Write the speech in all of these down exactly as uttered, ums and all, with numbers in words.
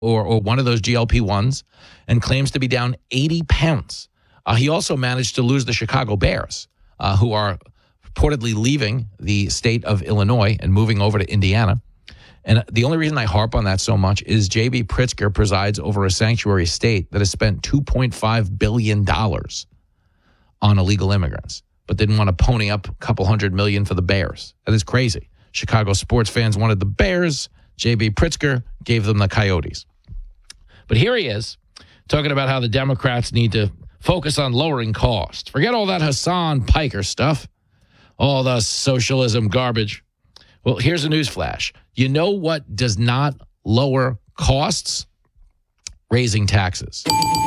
or, or one of those G L P ones and claims to be down eighty pounds. Uh, he also managed to lose the Chicago Bears, uh, who are reportedly leaving the state of Illinois and moving over to Indiana. And the only reason I harp on that so much is J B. Pritzker presides over a sanctuary state that has spent two point five billion dollars on illegal immigrants, but didn't want to pony up a couple hundred million for the Bears. That is crazy. Chicago sports fans wanted the Bears. J B. Pritzker gave them the Coyotes. But here he is talking about how the Democrats need to focus on lowering costs. Forget all that Hassan Piker stuff, all the socialism garbage. Well, here's a news flash. You know what does not lower costs? Raising taxes.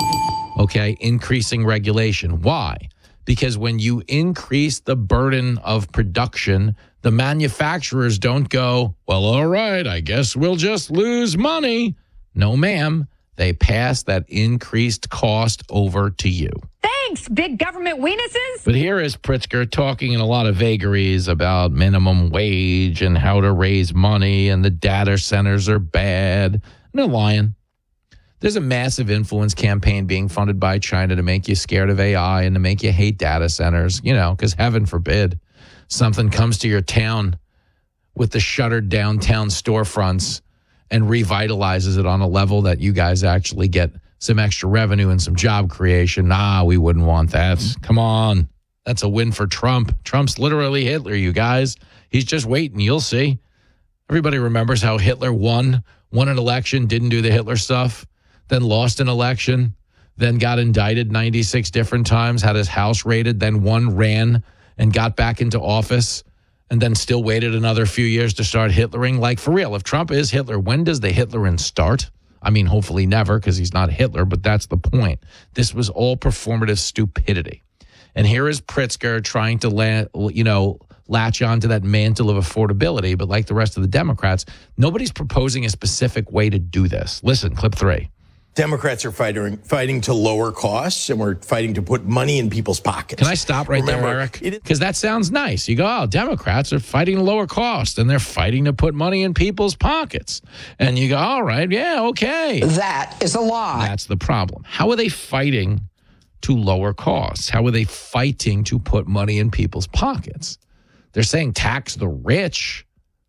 Okay, increasing regulation. Why? Because when you increase the burden of production, the manufacturers don't go, well, all right, I guess we'll just lose money. No, ma'am. They pass that increased cost over to you. Thanks, big government weenuses. But here is Pritzker talking in a lot of vagaries about minimum wage and how to raise money and the data centers are bad. No lying. There's a massive influence campaign being funded by China to make you scared of A I and to make you hate data centers, you know, because heaven forbid something comes to your town with the shuttered downtown storefronts and revitalizes it on a level that you guys actually get some extra revenue and some job creation. Nah, we wouldn't want that. Come on. That's a win for Trump. Trump's literally Hitler, you guys. He's just waiting. You'll see. Everybody remembers how Hitler won, won an election, didn't do the Hitler stuff, then lost an election, then got indicted ninety-six different times, had his house raided, then one ran and got back into office, and then still waited another few years to start Hitlering. Like, for real, if Trump is Hitler, when does the Hitlering start? I mean, hopefully never, because he's not Hitler, but that's the point. This was all performative stupidity. And here is Pritzker trying to, la- you know, latch onto that mantle of affordability, but like the rest of the Democrats, nobody's proposing a specific way to do this. Listen, clip three. Democrats are fighting fighting to lower costs, and we're fighting to put money in people's pockets. Can I stop right Remember, there, Eric? Because that sounds nice. You go, oh, Democrats are fighting to lower costs, and they're fighting to put money in people's pockets. And you go, all right, yeah, okay. That is a lie. That's the problem. How are they fighting to lower costs? How are they fighting to put money in people's pockets? They're saying tax the rich.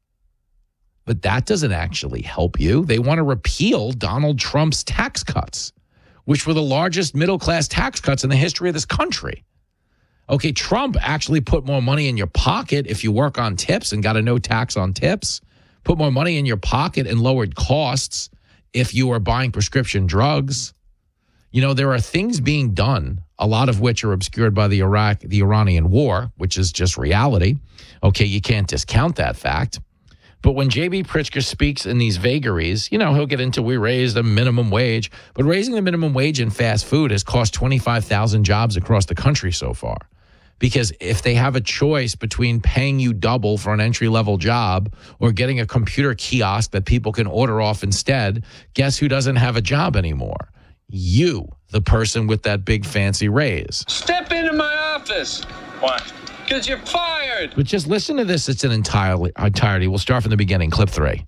But that doesn't actually help you. They want to repeal Donald Trump's tax cuts, which were the largest middle-class tax cuts in the history of this country. Okay, Trump actually put more money in your pocket if you work on tips and got a no tax on tips, put more money in your pocket and lowered costs if you are buying prescription drugs. You know, there are things being done, a lot of which are obscured by the Iraq, the Iranian war, which is just reality. Okay, you can't discount that fact. But when J B. Pritzker speaks in these vagaries, you know, he'll get into we raise the minimum wage. But raising the minimum wage in fast food has cost twenty-five thousand jobs across the country so far. Because if they have a choice between paying you double for an entry-level job or getting a computer kiosk that people can order off instead, guess who doesn't have a job anymore? You, the person with that big fancy raise. Step into my office. Why? Because you're fired. But just listen to this. It's an entirely entirety. We'll start from the beginning. Clip three.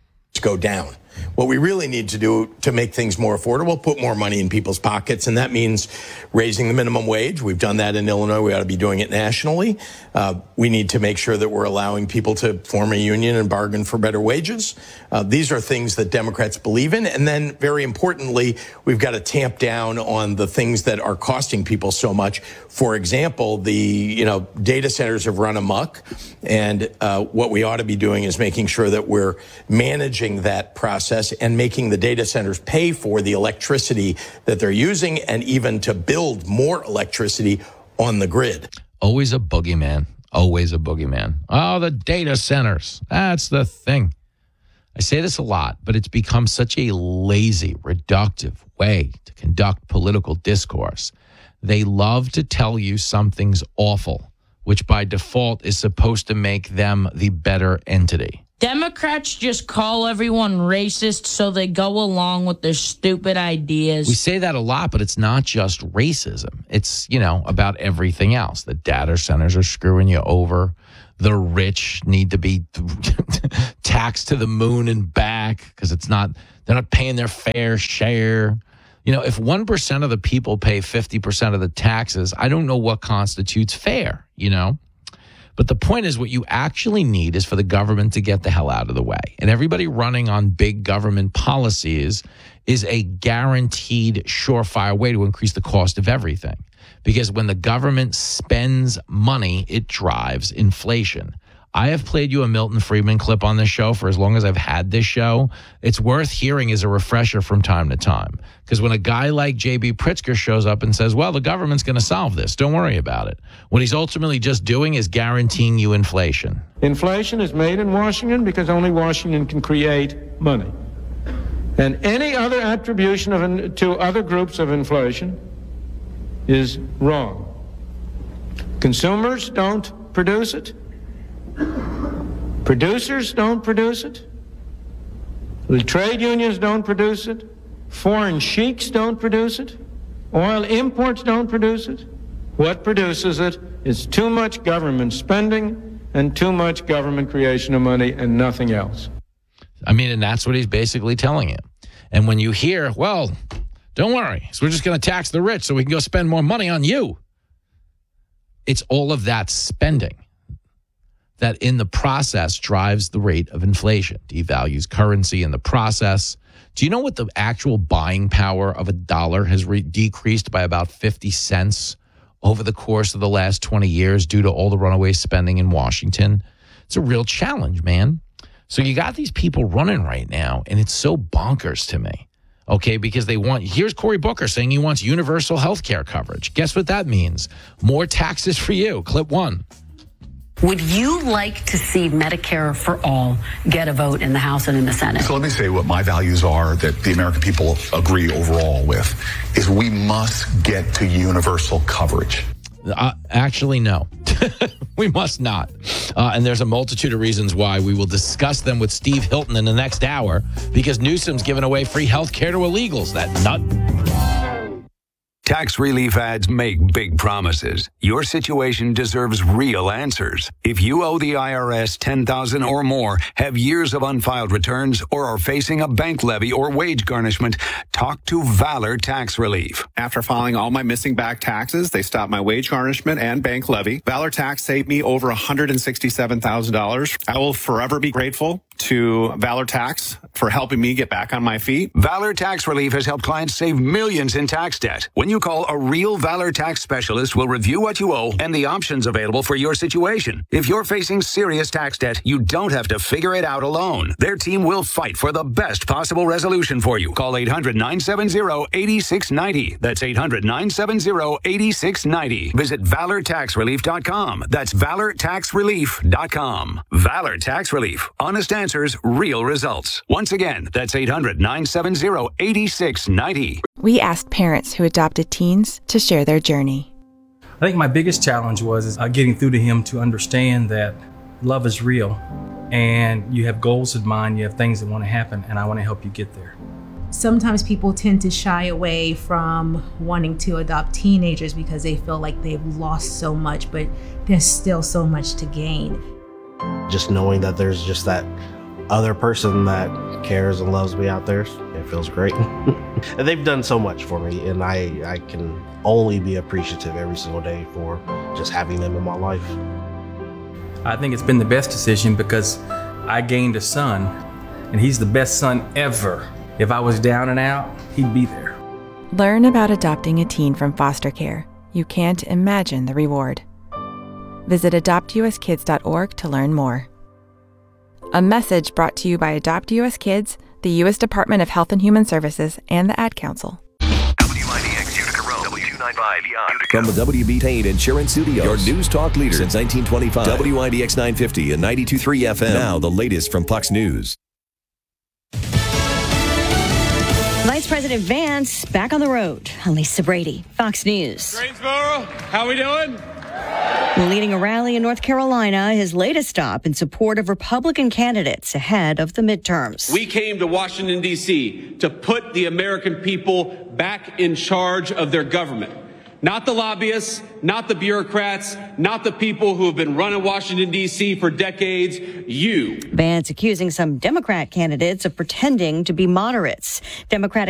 Go down. What we really need to do to make things more affordable, put more money in people's pockets, and that means raising the minimum wage. We've done that in Illinois. We ought to be doing it nationally. Uh, we need to make sure that we're allowing people to form a union and bargain for better wages. Uh, these are things that Democrats believe in. And then, very importantly, we've got to tamp down on the things that are costing people so much. For example, the you know data centers have run amok, and uh, what we ought to be doing is making sure that we're managing that process and making the data centers pay for the electricity that they're using, and even to build more electricity on the grid. Always a boogeyman. Always a boogeyman. Oh, the data centers. That's the thing. I say this a lot, but it's become such a lazy, reductive way to conduct political discourse. They love to tell you something's awful, which by default is supposed to make them the better entity. Democrats just call everyone racist so they go along with their stupid ideas. We say that a lot, but it's not just racism. It's, you know, about everything else. The data centers are screwing you over. the rich need to be taxed to the moon and back because it's not, they're not paying their fair share. You know, if one percent of the people pay fifty percent of the taxes, I don't know what constitutes fair, you know? But the point is, what you actually need is for the government to get the hell out of the way. And everybody running on big government policies is a guaranteed surefire way to increase the cost of everything. Because when the government spends money, it drives inflation. I have played you a Milton Friedman clip on this show for as long as I've had this show. It's worth hearing as a refresher from time to time. Because when a guy like J B Pritzker shows up and says, well, the government's going to solve this, don't worry about it. What he's ultimately just doing is guaranteeing you inflation. Inflation is made in Washington because only Washington can create money. And any other attribution of in, to other groups of inflation is wrong. Consumers don't produce it. Producers don't produce it. The trade unions don't produce it. Foreign sheiks don't produce it. Oil imports don't produce it. What produces it is too much government spending and too much government creation of money and nothing else. I mean, and that's what he's basically telling you. And when you hear, well, don't worry, so we're just going to tax the rich so we can go spend more money on you. It's all of that spending that in the process drives the rate of inflation, devalues currency in the process. Do you know what the actual buying power of a dollar has re- decreased by about fifty cents over the course of the last twenty years due to all the runaway spending in Washington? It's a real challenge, man. So you got these people running right now, and it's so bonkers to me, okay, because they want, here's Cory Booker saying he wants universal health care coverage. Guess what that means? More taxes for you. Clip one. Would you like to see Medicare for all get a vote in the House and in the Senate? So let me say what my values are that the American people agree overall with, is we must get to universal coverage. Uh, actually, no. We must not. Uh, and there's a multitude of reasons why. We will discuss them with Steve Hilton in the next hour because Newsom's giving away free health care to illegals. That nut. Tax relief ads make big promises. Your situation deserves real answers. If you owe the I R S ten thousand dollars or more, have years of unfiled returns, or are facing a bank levy or wage garnishment, talk to Valor Tax Relief. After filing all my missing back taxes, they stopped my wage garnishment and bank levy. Valor Tax saved me over one hundred sixty-seven thousand dollars. I will forever be grateful to Valor Tax for helping me get back on my feet. Valor Tax Relief has helped clients save millions in tax debt. When you call, a real Valor Tax specialist will review what you owe and the options available for your situation. If you're facing serious tax debt, you don't have to figure it out alone. Their team will fight for the best possible resolution for you. Call eight hundred, nine seven zero, eight six nine zero. That's eight hundred, nine seven zero, eight six nine zero. Visit valor tax relief dot com. That's valor tax relief dot com. Valor Tax Relief. Honest answers, real results. Once again, that's eight hundred, nine seven zero, eight six nine zero. We asked parents who adopted teens to share their journey. I think my biggest challenge was is, uh, getting through to him to understand that love is real and you have goals in mind, you have things that want to happen, and I want to help you get there. Sometimes people tend to shy away from wanting to adopt teenagers because they feel like they've lost so much, but there's still so much to gain. Just knowing that there's just that other person that cares and loves me out there, it feels great. And they've done so much for me, and I, I can only be appreciative every single day for just having them in my life. I think it's been the best decision because I gained a son, and he's the best son ever. If I was down and out, he'd be there. Learn about adopting a teen from foster care. You can't imagine the reward. Visit adopt u s kids dot org to learn more. A message brought to you by Adopt U S Kids, the U S Department of Health and Human Services, and the Ad Council. W I D X Utica Road, W two ninety-five From the W B Payne Insurance Studios, your news talk leader since nineteen twenty-five. W I D X nine fifty and ninety-two point three F M. Now the latest from Fox News. Vice President Vance back on the road. Lisa Brady, Fox News. Greensboro, how we doing? Leading a rally in North Carolina, his latest stop in support of Republican candidates ahead of the midterms. We came to Washington, D C to put the American people back in charge of their government. Not the lobbyists, not the bureaucrats, not the people who have been running Washington, D C for decades. You. Vance accusing some Democrat candidates of pretending to be moderates. Democratic